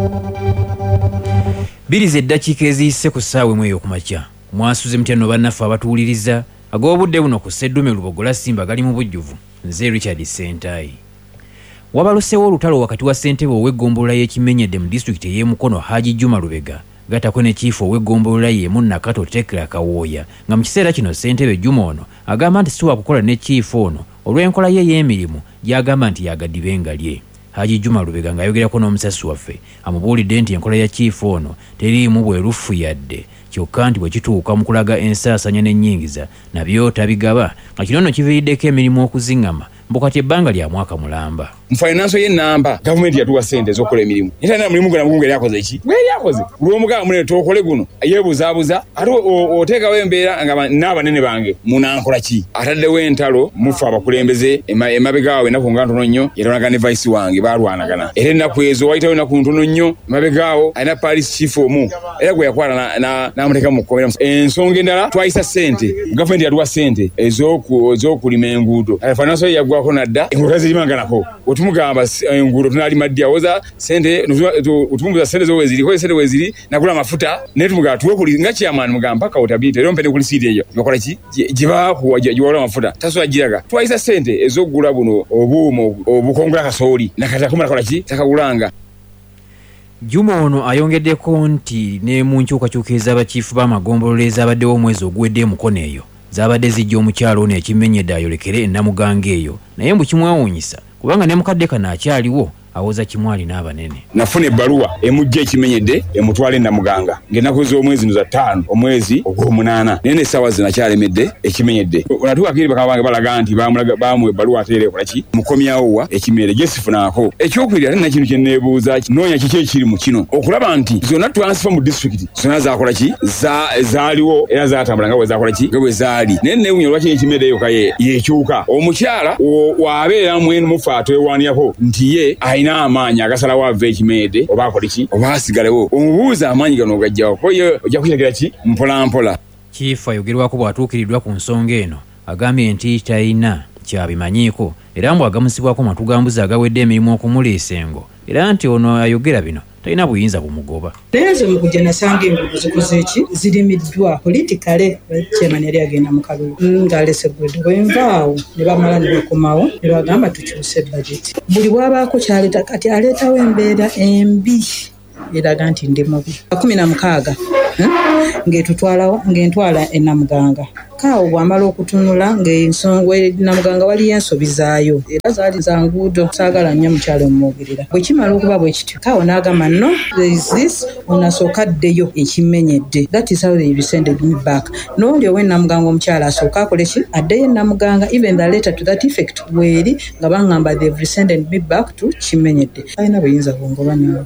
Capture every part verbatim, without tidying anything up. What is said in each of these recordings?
Birize eddakiika eziyise ku ssaawa emu ey'okumakya mwasuze mutya nno bannaffe abatuwuliriza ag'obudde buno ku Sseddume Lubogola Simba gali mu bujjuvu. Nze Richard Sentayi. Wabaloseewo olutalo wakati wa ssentebe ow'eggombolola y'Ekimenyedde mu disitulikiti ey'e Mukono Haji Juma Lubega gattako ne chief ow'eggombolola y'emu Nakato Tekla Kawooya nga mu kiseera kino ssentebe Juma ono agamba nti si wakukola ne chief ono olw'enkola ye y'emirimu gy'agamba nti yagadibenga lye. Haji Juma Lubega ng'ayogerako n'omusasi waffe amubuulidde nti enkola ya chief ono teriimu bwerufu yadde kyokka nti bwe kituuka mu kulaga ensaasanya n'ennyingiza nabyo tabigaba nga kino nno kiviiriddeko emirimu okuziŋŋama mbukati ebbanga lya mwaka mulamba. Mfainanso ye namba gavumenti yatuwa sente z'okukola emirimu era mulimu gona mugungu eryakoze ki bwe eryakoze olw'omugaba munene tokole guno yeebuzaabuza ate oteekawo embeera nga n'abanene bange munankola ki ataddewo entalo mufe abakulembeze emabegaawo ennaku nga ntono nnyo yalwanaga ne vice wange baalwanagana era ennaku ezo wayitawo ennaku ntono nnyo emabegaawo alina paris chief omu era gwe yakwata n'amuteeka mu kkomera. Ensonga endala twayisa sente gavumenti yatuwa sente ez'okulima enguudo fainanso ye yaggwako nadda enguudo zirimanganako tumugamba enguudo tunalima ddi awoza sente utumbuza sente zo weziri ko sente weziri nakula mafuta ne tumugamba tuwe kuli nga chairman mugamba ka otabite lero mpene kuli sidi eyo bakola ki jiba ku jiwala mafuta taso ajiraga twayisa sente ezogula buno obuumo obukongola kasooli nakata kumala kola ki takagulanga. Juma ono ayongeddeko nti ne mu nkyukakyukiza abakiifu b'amagombolola ezabaddewo omwezi oguwedde e Mukono eyo zabadde zijja omukyalo ono Ekimenyedde ayolekere e Namuganga eyo naye mbu kimwewuunyisa kubanga ne mukadde kana akyaliwo awoza kimwali n'abanene. Nafuna ebbaluwa emujja Ekimenyedde emutwale Namuganga ng'ennaku z'omwezi za ttaano omwezi ogw'omunaana naye n'essaawa zino akyalemedde Ekimenyedde. Olatuukakiri bakaba bange balaga nti baamuwa ebbaluwa ate era ekola ki mukomyawo wa Ekimenyedde gyesifunaako. Ekyokubiri ate nakino kye neebuuza noonya kiki ekiri mu kino okulaba nti zonna transfer mu disitulikiti zonna zaakola ki zaaliwo era zaatambula nga bwe zaakola ki nga bwe zaali naye neewuunya lwaki Ekimenyedde yoka yeekyuka. Omukyala w'abeera mwenu mufe atwewaaniyako nti ye ayina amaanyi agasalawo ava Ekimenyedde oba akola ki oba asigalewo omubuuza amaanyi gano ogajjawo ko ye ojja kuyitagira ki mpolampola. Chief ayogerwako bw'atuukiridwa ku nsonga eno agambye nti talina kyabimanyiiko era mbu agamusibwako matugambuzi agawedde emirimu okumuleesa engo era nti ono ayogera bino talina buyinza bumugoba. Naye nze mu kujja nasanga enguudo zikoze ki zirimiddwa politikale chairman yali agenda mu kalulu ng'alese gwedo bwenvaawo ne bamala ne bakomawo ne bagamba tukyuse budget buli bwabaako kyaleeta kati aleetawo embeera embi eraga nti ndi mubi. kumi na mukaaga ng'etutwalawo ng'entwala e Namuganga kaawo bw'amala okutunula ng'ensonga Namuganga waliyo ensobi zaayo era zaali za nguudo saagala nnyo mukyalo mumwogerera. Bwe kimala okuba bwe kityo kaawo n'agamba no there is this onasooka addeyo Ekimenyedde that is how they sended me back. N'oli owe Namuganga omukyala asooka akole ki addeyo e Namuganga even the letter to that effect weeri nga baŋŋamba they've resended me back to Kimenyedde. Alina buyinza bwongoba nawe.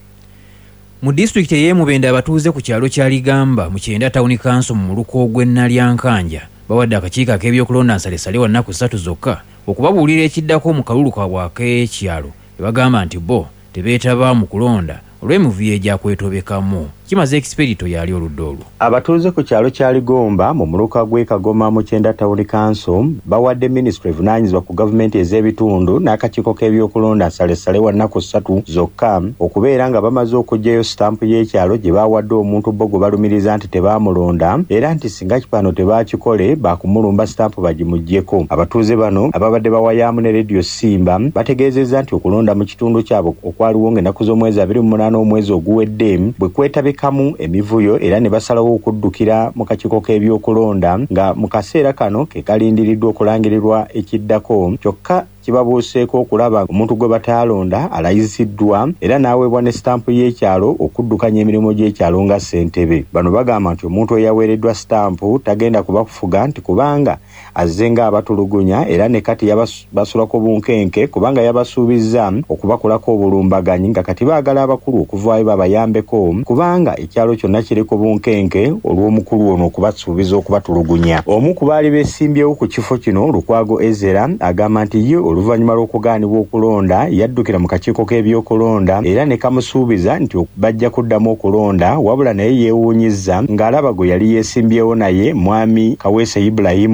Mu disitulikiti ey'e Mubende abatuuze ku kyalo kya Ligamba mu Kyenda Town Council mu muluko gw'Ennalyankanja bawadde akakiiko ak'ebyokulonda nsalesale wa nnaku ssatu zokka okubabuulira ekiddako mu kalulu kaabwe ak'ekyalo ne bagamba nti bo tebeetaba mu kulonda olw'emivuyo egyakwetobekamu. Kimaze Expedito yali oludda olwo. Abatuuze ku kyalo kya Ligomba mu muluka gw'e Kagoma mu Kyenda Town Council bawadde Ministry evunaanyizibwa ku gavumenti ez'ebitundu n'akakiiko k'ebyokulonda nsalesale wa nnaku ssatu zokka okubeera nga bamaze okuggyayo sitampu y'ekyalo gye baawadde omuntu bo gwe balumiriza nti tebaamulonda era nti singa kipano tebaakikole baakumulumba sitampu bagimuggyeko. Abatuuze bano ababadde bawayaamu ne Radio Simba bategeezezza nti okulonda mu kitundu kyabwe okwaliwo ng'ennaku z'omwezi abiri mu munaana omwezi oguwedde bwe kwetabika kamu emivuyo era ne basalawo okuddukira mu kakiiko k'ebyokulonda nga mu kaseera kano ke kalindiriddwa okulangirirwa ekiddako kyokka kibabuuseeko okulaba omuntu gwe bataalonda alayisiddwa era n'aweebwa ne sitampu y'ekyalo okuddukanya emirimu gy'ekyalo nga ssentebe. Bano bagamba nti omuntu eyaweereddwa sitampu tagenda kubakufuga nti kubanga azze nga abatulugunya era ne kati yabasulako bunkenke kubanga yabasuubizza okubakolako obulumbaganyi nga kati baagala abakulu okuvaayo babayambeko kubanga ekyalo kyonna kiriko bunkenke olw'omukulu ono okubasuubiza okubatulugunya. Omu ku baali beesimbyewo ku kifo kino Lukwago Ezera agamba nti ye oluvannyuma lw'okugaanibwa okulonda yaddukira mu kakiiko k'ebyokulonda era ne kamusuubiza nti bajja kuddamu okulonda wabula naye yeewuunyizza ng'alaba gwe yali yeesimbyewo naye mwami Kaweesa Ibrahimu ala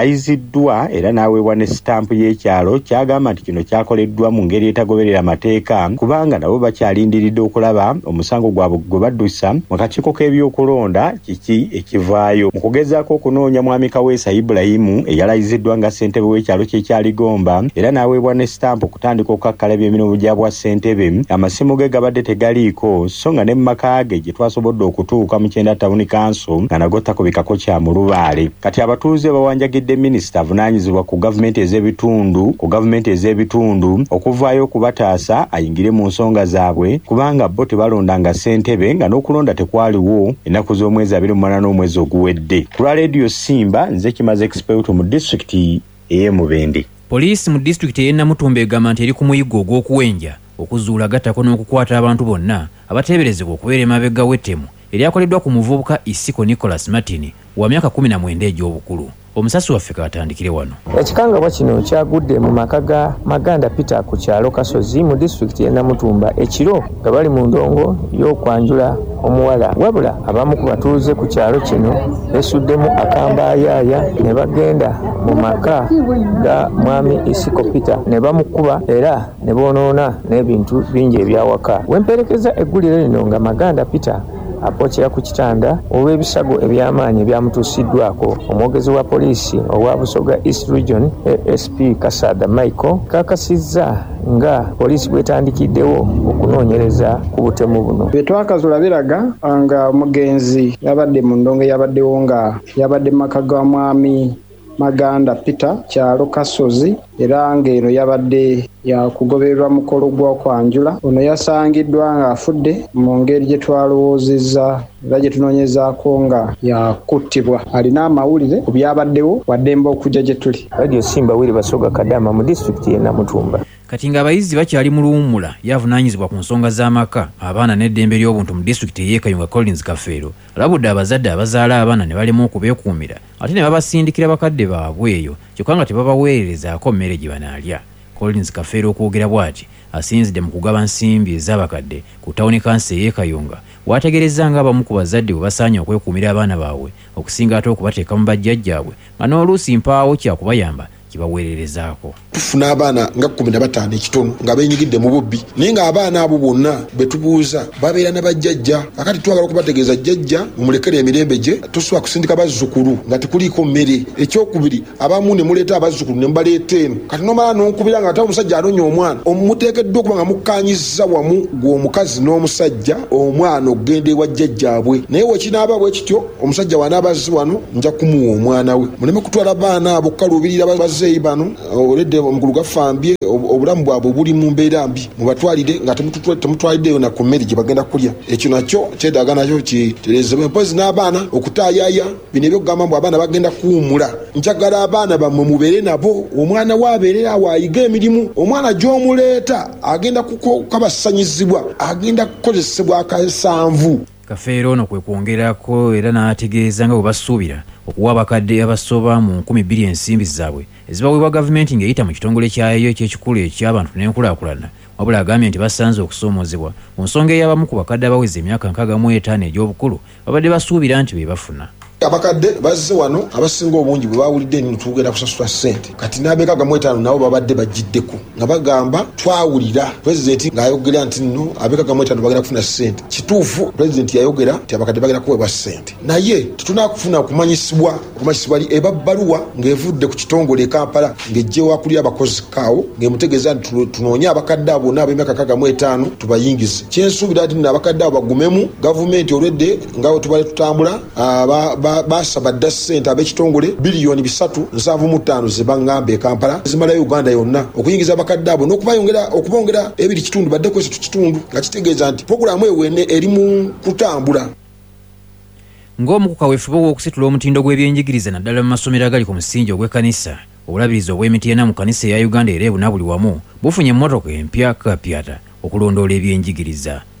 yalayiziddwa era n'aweebwa ne sitampu y'ekyalo ky'agamba nti kino kyakoleddwa mu ngeri etagoberera amateeka kubanga nabo bakyalindiridde okulaba omusango gwabwe gwe baddusa mu kakiiko k'ebyokulonda kiki ekivaayo. Mu kugezaako okunoonya mwami Kaweesa Ibrahimu eyalayiziddwa nga ssentebe w'ekyalo ky'ekyaligomba era n'aweebwa ne sitampu okutandika okukakkalabya emirimu gya bwa ssentebe, amasimu ge gabadde tegaliiko so nga ne mu maka ge gye twasobodde okutuuka mu Kyenda Town Council nga nago takubikako kya mu Lubaale. Kati abatuuze bawanjagidde minisita avunaanyizibwa ku gavumenti ez'ebitundu ku gavumenti ez'ebitundu okuvaayo okubataasa ayingire mu nsonga zaabwe kubanga bo tebalondanga ssentebe nga n'okulonda tekwaliwo ennaku z'omwezi abiri mu munaana n'omwezi oguwedde. Ku lwa Radio Simba nze Kimaze Expert mu disitulikiti ey'e Mubende. Poliisi mu disitulikiti ey'e Namutumba egamba nti eri ku muyiggo ogw'okuwenja okuzuula gattako n'okukwata abantu bonna abateeberezebwa okubeera emabega w'ettemu eryakoleddwa ku muvubuka Isiko Nicholas Martin wa myaka kumi na mwenda egy'obukulu. Omusasi waffe katandikire wano. Ekikangabwa kino kyagudde mu maka ga Maganda Peter ku kyalo Kasozi mu disitulikiti y'e Namutumba ekiro nga bali mu ndongo y'okwanjula omuwala. Wabula abamu ku batuuze ku kyalo kino besuddemu akambayaaya ne bagenda mu maka ga mwami Isiko Peter ne bamukuba era ne boonoona n'ebintu bingi ebyawaka. Wemperekeza eggulire lino nga Maganda Peter apookera ku kitanda olw'ebisago eby'amaanyi ebyamutuusiddwako. Omwogezi wa poliisi owa Busoga East Region A S P Kasada Michael kakasizza nga poliisi bwetandikiddewo okunoonyereza ku butemu buno. Betwakazuula biraga nga omugenzi yabadde mu ndongo yabaddewo nga yabadde maka ga mwami Maganda Peter kyalo Kasozi era ng'eno yabadde yakugobererwa mukolo gw'okwanjula. Ono yasangiddwa ng'afudde mu ngeri gye twalowoozezza era gye tunoonyezaako nga yakuttibwa. Alina amawulire ku byabaddewo waddemba okujja gye tuli. Radio Simba Wili Basoga Kadama mu disitulikiti y'e Namutumba. Kati ng'abayizi bakyali mu luwummula yavunaanyizibwa ku nsonga z'amaka abaana n'eddembe ly'obuntu mu disitulikiti y'e Kayunga Collins Kafeero alabudde abazadde abazaala abaana ne balema okubeekuumira ate ne babasindikira bakadde baabwe eyo kyokka nga tebabaweerezaako mmere gye banaalya. Collins Kafeero okwogera bw'ati asinzidde mu kugaba nsimbi ez'abakadde ku tawuni kansi ey'e Kayunga wategereza ng'abamu ku bazadde bwe basaanye okwekuumira abaana baabwe okusinga ate okubateeka mu bajjajjaabwe nga n'oluusi mpaawo kyakubayamba kibaweererezaako. Tufuna abaana nga kkumi na bataano ekitono nga beenyigidde mu bubbi naye ng'abaana abo bonna betubuuza babeera ne bajjajja. Akati twagala okubategeeza jjajja mumulekere emirembe gye tosobola kusindika bazzukulu nga tekuliiko mmere. Ekyokubiri abamu ne muleeta abazzukulu ne mubaleeta eno kati nomala n'onkubira nga ate omusajja anonya omwana omuteekeddwa okuba nga mukkaanyizza wamu gw'omukazi n'omusajja omwana okugenda ewa jjajjaabwe. Naye wekinaaba bwe kityo omusajja wanaabazzi wano nja kumuwa omwana we. Muleme kutwala baana abo kukaluubirira bazeeyi bano oledde omukulu gafambye obulamu bwabwe buli mu mbeera mbi mubatwalire nga temutwaliddeyo na ku mmere gye bagenda kulya. Ekyo nakyo kyetaaga nakyo kiterezebwe mpozi n'abaana okutaayaya bino ebyokugamba mbu abaana bagenda kuwummula. Njagala abaana bammwe mubeere nabo omwana waabeerera awo ayiga emirimu. Omwana gy'omuleeta agenda kukabasanyizibwa agenda kukozesebwa akasanvu. Kafeero ono kwe kwongerako era n'ategeeza nga bwe basuubira okuwa abakadde abasoba mu nkumi bbiri ensimbi zaabwe ezibaweebwa gavumenti ng'eyita mu kitongole kyayo eky'ekikulu eky'abantu n'enkulaakulana. Wabula agambye nti basanze okusoomoozebwa ku nsonga ey'abamu ku bakadde abaweza emyaka nkaaga mu etaano egy'obukulu babadde basuubira nti be bafuna. Abakadde bazze wano abasinga obungi bwe baawulidde nti tugenda kusasula ssente kati n'ab'enkaaga mu etaano nabo babadde bagiddeko nga bagamba twawulira pulezidenti ng'ayogera nti nno ab'enkaaga mu etaano bagenda kufuna ssente. Kituufu pulezidenti yayogera nti abakadde bagenda kuweebwa ssente naye tetunaakufuna kumanyisibwa okumanyisibwa li eba bbaluwa ng'evudde ku kitongole e Kampala ng'ejja ewakulira abakozi kaawo ng'emutegeeza nti tunoonye abakadde abo n'ab'emyaka nkaaga mu etaano tubayingize. Kyensuubira nti abakadde abo bagumemu gavumenti olwedde nga tubale tutambula basaba dda ssente ab'ekitongole biliyoni bisatu nsanvu mu ttaano ze baŋŋamba e Kampala zimala Uganda yonna okuyingiza abakadde abo n'okubayongera okubongera ebiri kitundu badde kwesa kitundu nga kitegeeza nti pogulaamu ewene eri mu kutambula. Ng'omu ku kaweefube w'okusitula omutindo gw'ebyenjigiriza naddala mu masomero agali ku musingi ogw'ekkanisa obulabirizi obw'emitiina mu kkanisa eya Uganda era ebuna buli wamu bufunye emmotoka empya kapyata okulondoola ebyenjigiriza.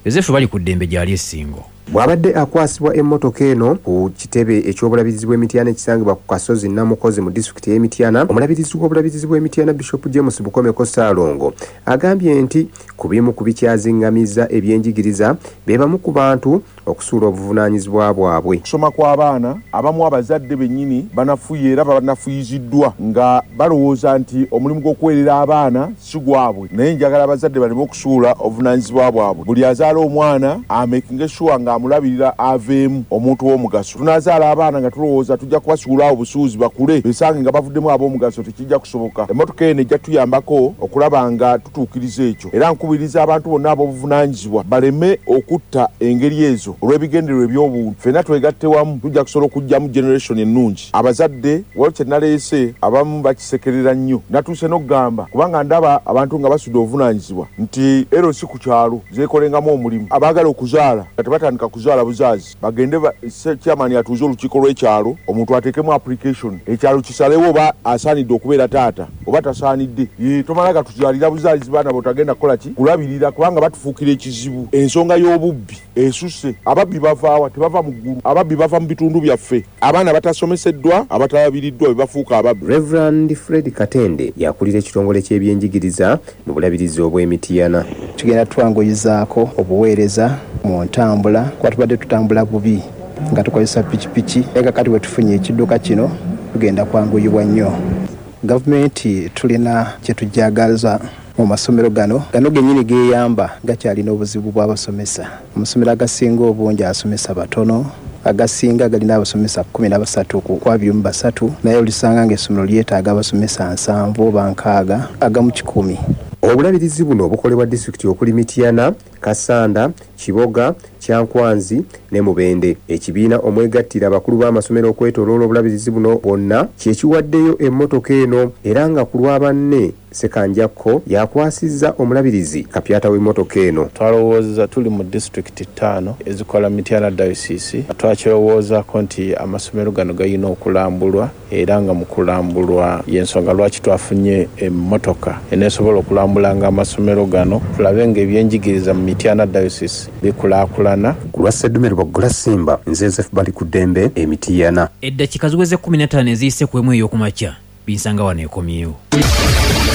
Yosefu bali ku ddembe gyali essingo. Bw'abadde akwasibwa emmotoka eno ku kitebe eky'obulabirizi bw'Emityana ekisangibwa ku Kasozi Namukozi mu disitulikiti y'Emityana, omulabirizi w'obulabirizi bw'Emityana Bishop James Bukomeko Ssaalongo agambye nti ku bimu ku bikyaziŋŋamizza ebyenjigiriza be bamu ku bantu okusuula obuvunaanyizibwa bwabwe. Kusoma kw'abaana abamu abazadde bennyini banafuye era banafuyiziddwa nga balowooza nti omulimu gw'okuweerera abaana si gwabwe, naye njagala abazadde baleme okusuula obuvunaanyizibwa bwabwe. Buli azaala omwana amekinge sure nga amulabirira aveemu omuntu w'omugaso. Tunazaala abaana nga tulowooza tujja kubasuula obusuuzi bakule besange nga bavuddemu ab'omugaso, tekijja kusoboka. Emmotoka eno ejja tuyambako okulaba nga tutuukiriza ekyo, era nkubiriza abantu bonna ab'obuvunaanyizibwa baleme okutta engeri ezo olw'ebigendererwa eby'obuntu. Ffenna twegatte wamu tujja kusobola okujjamu generation ennungi. Abazadde waliwo kye naleese abamu bakisekerera nnyo, natuuse n'okugamba kubanga ndaba abantu nga basudde obuvunaanyizibwa nti ero si ku kyalo zeekolengamu omulimu. Abaagala okuzaala nga tebatandika kuzaala buzaazi bagende chairman atuuze olukiiko lw'ekyalo, omuntu ateekemu application, ekyalo kisalewo oba asaanidde okubeera taata oba tasaanidde. Tomala gatuzaalira buzaazi baana botagenda kukola ki kulabirira, kubanga batufuukira ekizibu. Ensonga y'obubbi esusse. Ababbi bavaawa? Tebava mu ggulu. Ababbi bava mu bitundu byaffe. Abaana batasomeseddwa, abatalabiriddwa be bafuuka ababbi. Reverend Fred Katende yakulira ekitongole ky'ebyenjigiriza mu bulabirizi obw'Emityana. Tugenda twanguyizaako obuweereza mu ntambula kuba tubadde tutambula bubi nga tukozesa pikipiki, ega kati wetufunye ekidduka kino tugenda kwanguyibwa nnyo. Gavumenti tulina kye tujjagaza mu masomero gano gano gennyini geeyamba gakyalina obuzibu bw'abasomesa. Amasomero agasinga obungi asomesa batono, agasinga galina abasomesa kumi na basatu ku kwabyumu basatu, naye olisanga ng'essomero lyetaaga abasomesa nsanvu oba nkaaga agamu kikumi. Obulabirizi buno obukolebwa disitulikiti okuli Mityana, Kasanda, Kiboga, Kyankwanzi ne Mubende. Ekibiina omwegattira abakulu b'amasomero okwetooloola obulabirizi buno bwonna kye kiwaddeyo emmotoka eno, era nga ku lwa banne Sekanjakko yakwasizza omulabirizi kapyata w'emmotoka eno. Twalowooza tuli mu disitulikiti ttaano ezikola Mityana Diocese, twakirowoozaako nti amasomero gano gayina okulambulwa, era nga mu kulambulwa y'ensonga lwaki twafunye emmotoka eneesobola okulambula nga amasomero gano, tulabe ng'ebyenjigiriza mu Mityana Diocese bikulaakulana. Ku lwa Sseddume Lubogola Simba, nze Yosefu bali ku ddembe Emityana. Eddakiika ziweze kkumi na ttaano eziyise ku emu ey'okumakya binsanga wano ekomyewo.